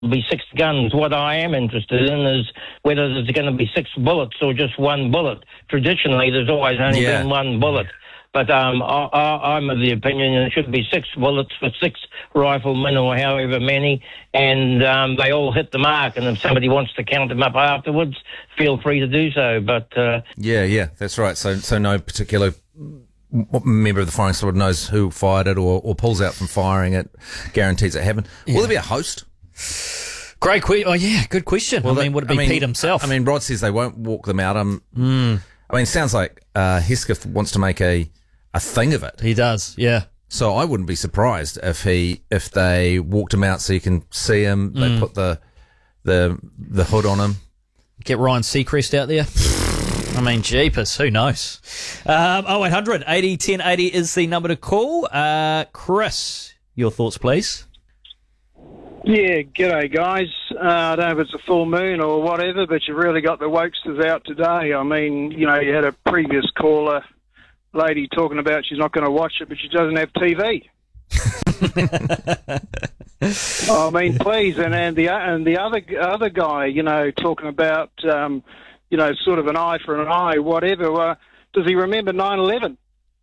be 6 guns. What I am interested in is whether there's going to be 6 bullets or just 1 bullet. Traditionally, there's always only been 1 bullet. But I'm of the opinion it should be 6 bullets for 6 riflemen or however many, and they all hit the mark. And if somebody wants to count them up afterwards, feel free to do so. But yeah, that's right. So no particular member of the firing squad knows who fired it or pulls out from firing it, guarantees it happened. Yeah. Will there be a host? Great question. Oh, yeah, good question. Well, would it be Pete himself? Rod says they won't walk them out. It sounds like Hesketh wants to make a thing of it. He does, yeah. So I wouldn't be surprised if they walked him out so you can see him. They put the hood on him. Get Ryan Seacrest out there. Jeepers, who knows? 0800 80 1080 is the number to call. Chris, your thoughts, please. Yeah, g'day guys. I don't know if it's a full moon or whatever, but you've really got the wokesters out today. You had a previous caller lady talking about she's not going to watch it, but she doesn't have TV. Please, and the other guy, talking about sort of an eye for an eye, whatever. Does he remember 9/11?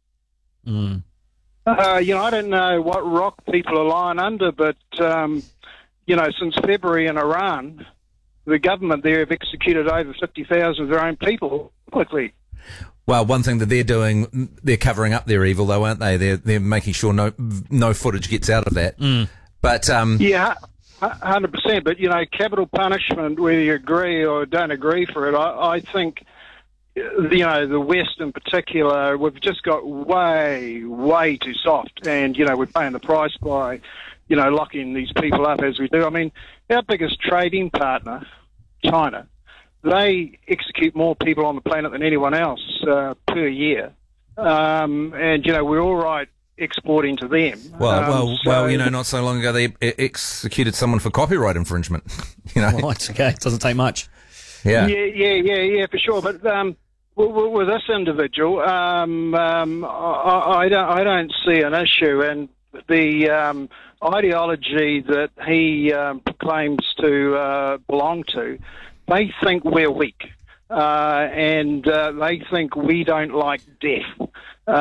I don't know what rock people are lying under, but since February in Iran, the government there have executed over 50,000 of their own people quickly. Well, one thing that they're doing, they're covering up their evil, though, aren't they? They're making sure no footage gets out of that. But yeah, 100%. But capital punishment, whether you agree or don't agree for it, I think the West in particular, we've just got way too soft, and we're paying the price by locking these people up as we do. Our biggest trading partner, China, they execute more people on the planet than anyone else per year. We're all right exporting to them. Not so long ago they executed someone for copyright infringement. Well, it's okay. It doesn't take much. Yeah, for sure. But with this individual, I don't see an issue, and the ideology that he proclaims to belong to, they think we're weak, and they think we don't like death.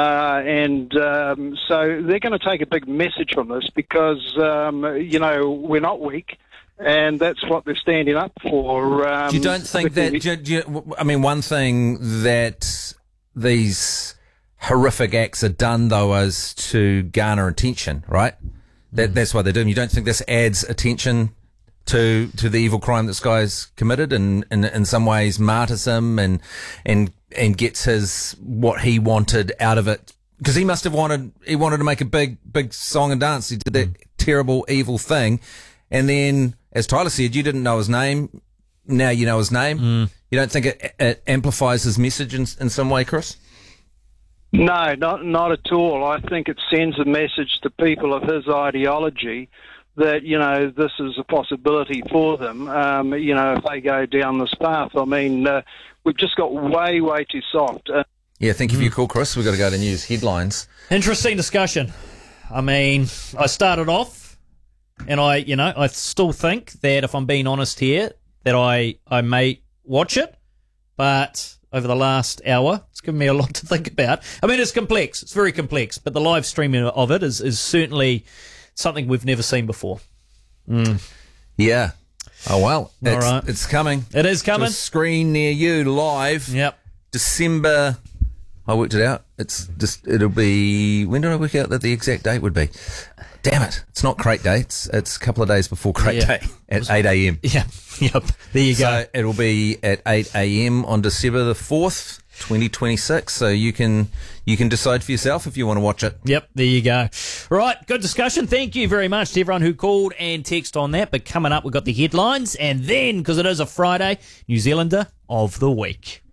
So they're going to take a big message from this because, we're not weak, and that's what they're standing up for. You don't think that... one thing that these horrific acts are done, though, is to garner attention, right? That's why they're doing. You don't think this adds attention to the evil crime this guy's committed, and in some ways martyrs him and gets what he wanted out of it? Because he must have wanted to make a big song and dance. He did that terrible, evil thing. And then, as Tyler said, you didn't know his name. Now you know his name. You don't think it amplifies his message in some way, Chris? No, not at all. I think it sends a message to people of his ideology that, this is a possibility for them, if they go down this path. We've just got way too soft. Thank you for your call, Chris. We've got to go to news headlines. Interesting discussion. I started off, and I still think that, if I'm being honest here, that I may watch it, but over the last hour, it's given me a lot to think about. It's complex. It's very complex, but the live streaming of it is certainly something we've never seen before. Yeah. Oh, well. It's coming. It is coming. To a screen near you, live. Yep. December... I worked it out. It'll be... When did I work out that the exact date would be? Damn it. It's not Crate Day. It's a couple of days before Crate Day at 8 a.m. Yeah. Yep. There you go. So it'll be at 8 a.m. on December the 4th, 2026. So you can decide for yourself if you want to watch it. Yep. There you go. Right. Good discussion. Thank you very much to everyone who called and texted on that. But coming up, we've got the headlines. And then, because it is a Friday, New Zealander of the Week.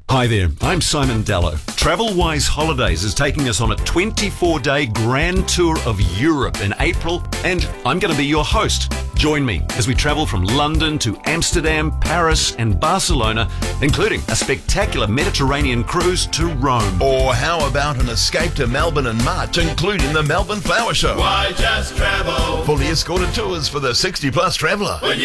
Hi there, I'm Simon Dallow. TravelWise Holidays is taking us on a 24-day grand tour of Europe in April, and I'm going to be your host. Join me as we travel from London to Amsterdam, Paris and Barcelona, including a spectacular Mediterranean cruise to Rome. Or how about an escape to Melbourne in March, including the Melbourne Flower Show? Why just travel? Fully escorted tours for the 60-plus traveller.